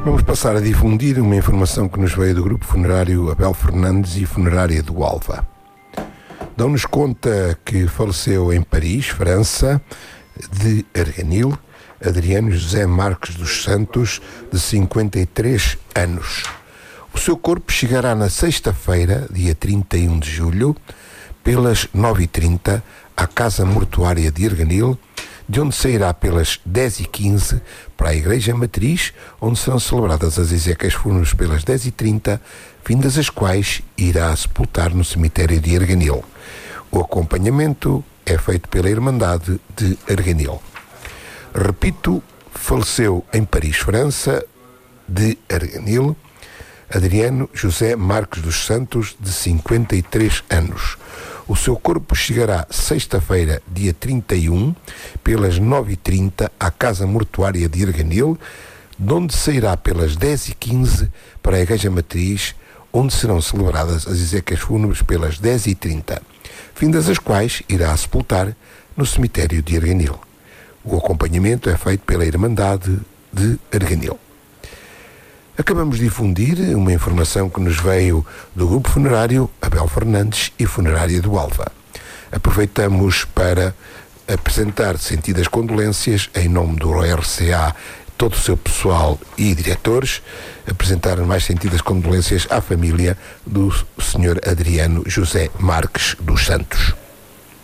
Vamos passar a difundir uma informação que nos veio do Grupo Funerário Abel Fernandes e Funerária do Alva. Dão-nos conta que faleceu em Paris, França, de Arganil, Adriano José Marques dos Santos, de 53 anos. O seu corpo chegará na sexta-feira, dia 31 de julho, pelas 9h30, à Casa Mortuária de Arganil, de onde sairá pelas 10h15 para a Igreja Matriz, onde serão celebradas as exéquias fúnebres pelas 10h30, findas as quais irá sepultar no cemitério de Arganil. O acompanhamento é feito pela Irmandade de Arganil. Repito, faleceu em Paris, França, de Arganil, Adriano José Marques dos Santos, de 53 anos. O seu corpo chegará sexta-feira, dia 31, pelas 9h30, à Casa Mortuária de Arganil, de onde sairá pelas 10h15 para a Igreja Matriz, onde serão celebradas as exéquias fúnebres pelas 10h30, findas as quais irá sepultar no cemitério de Arganil. O acompanhamento é feito pela Irmandade de Arganil. Acabamos de difundir uma informação que nos veio do Grupo Funerário Abel Fernandes e Funerária do Alva. Aproveitamos para apresentar sentidas condolências em nome do RCA, todo o seu pessoal e diretores, apresentar mais sentidas condolências à família do Sr. Adriano José Marques dos Santos.